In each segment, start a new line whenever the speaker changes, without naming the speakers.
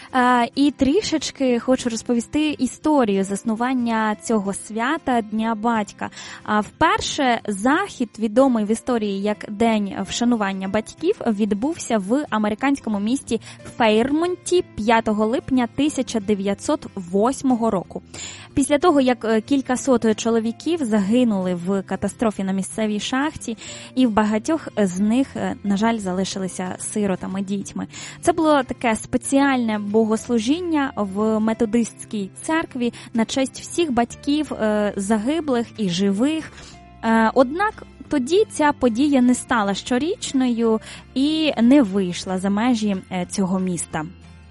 І трішечки хочу розповісти історію заснування цього свята Дня батька. Вперше захід, відомий в історії як День вшанування батьків, відбувся в американському місті Фейрмонті 5 липня 1908 року. Після того, як кількасот чоловіків загинули в катастрофі на місцевій шахті, і в багатьох з них, на жаль, залишилися сиротами, дітьми. Це було таке спеціальне богослужіння в методистській церкві на честь всіх батьків загиблих і живих. Однак тоді ця подія не стала щорічною і не вийшла за межі цього міста.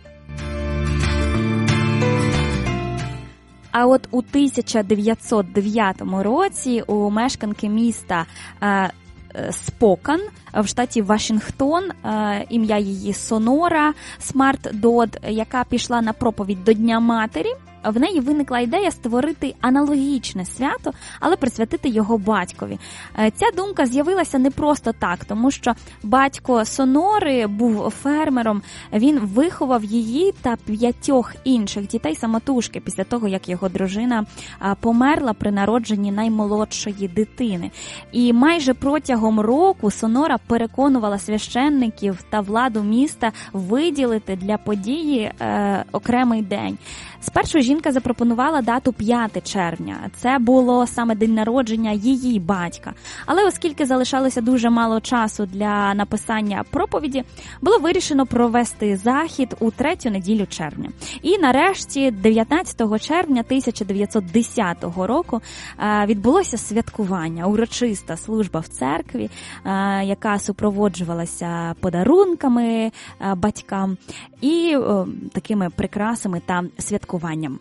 А от у 1909 році у мешканки міста Спокан в штаті Вашингтон, ім'я її Сонора Смарт Дод, яка пішла на проповідь до Дня матері, в неї виникла ідея створити аналогічне свято, але присвятити його батькові. Ця думка з'явилася не просто так, тому що батько Сонори був фермером, він виховав її та 5 інших дітей-самотужки після того, як його дружина померла при народженні наймолодшої дитини. І майже протягом року Сонора переконувала священників та владу міста виділити для події окремий день. Спершу жінка запропонувала дату 5 червня. Це було саме день народження її батька. Але оскільки залишалося дуже мало часу для написання проповіді, було вирішено провести захід у 3-ю неділю червня. І нарешті 19 червня 1910 року відбулося святкування, урочиста служба в церкві, яка супроводжувалася подарунками батькам і такими прикрасами та святкуванням.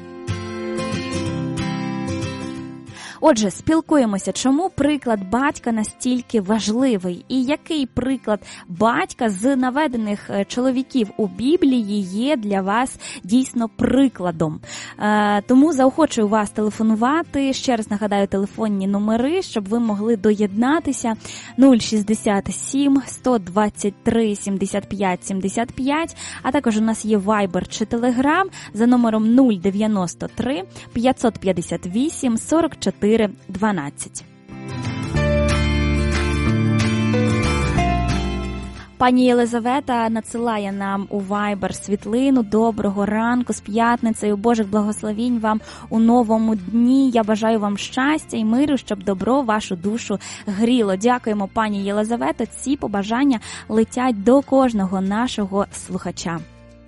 Отже, спілкуємося, чому приклад батька настільки важливий і який приклад батька з наведених чоловіків у Біблії є для вас дійсно прикладом. Тому заохочую вас телефонувати. Ще раз нагадаю телефонні номери, щоб ви могли доєднатися. 067 123 75 75, а також у нас є Viber чи Telegram за номером 093 558 44 12. Пані Єлизавета надсилає нам у Viber світлину. Доброго ранку з п'ятницею. Божих благословінь вам у новому дні. Я бажаю вам щастя і миру, щоб добро вашу душу гріло. Дякуємо, пані Єлизавето. Ці побажання летять до кожного нашого слухача.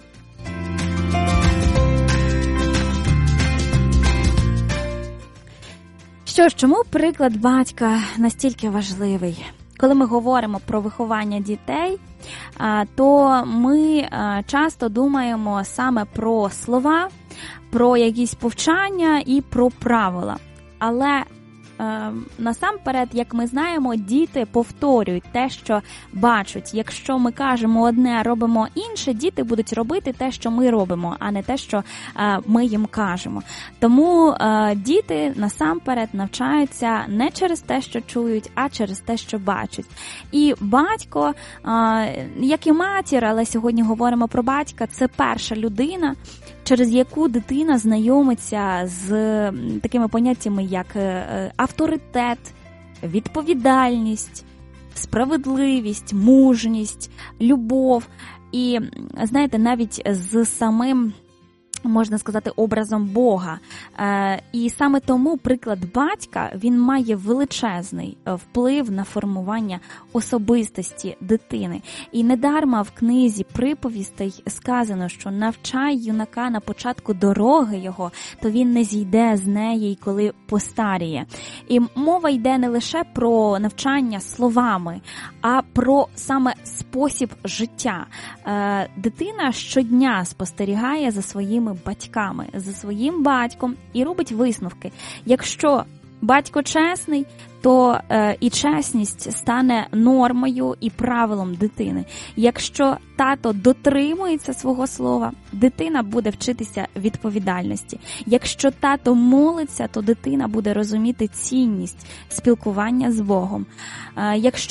Що ж, чому приклад батька настільки важливий? Коли ми говоримо про виховання дітей, то ми часто думаємо саме про слова, про якісь повчання і про правила. Але насамперед, як ми знаємо, діти повторюють те, що бачать. Якщо ми кажемо одне, робимо інше, діти будуть робити те, що ми робимо, а не те, що ми їм кажемо. Тому діти насамперед навчаються не через те, що чують, а через те, що бачать. І батько, як і матір, але сьогодні говоримо про батька, це перша людина, через яку дитина знайомиться з такими поняттями, як авторитет, відповідальність, справедливість, мужність, любов. І, знаєте, навіть з самим, можна сказати, образом Бога. І саме тому приклад батька, він має величезний вплив на формування особистості дитини. І недарма в книзі приповістей сказано, що навчай юнака на початку дороги його, то він не зійде з неї, коли постаріє. І мова йде не лише про навчання словами, а про саме спосіб життя. Дитина щодня спостерігає за своїми батьками, за своїм батьком і робить висновки. Якщо батько чесний, то і чесність стане нормою і правилом дитини. Якщо тато дотримується свого слова, дитина буде вчитися відповідальності. Якщо тато молиться, то дитина буде розуміти цінність спілкування з Богом. Якщо